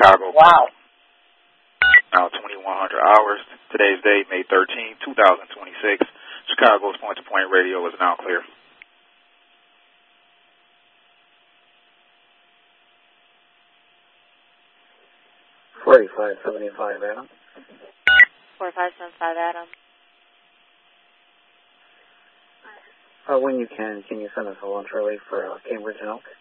Chicago. Wow. Now 2100 hours. Today's date, May 13, 2026. Chicago's point-to-point radio is now clear. 4575, Adam. 4575, Adam. When you can you send us a launch early for Cambridge and Elk?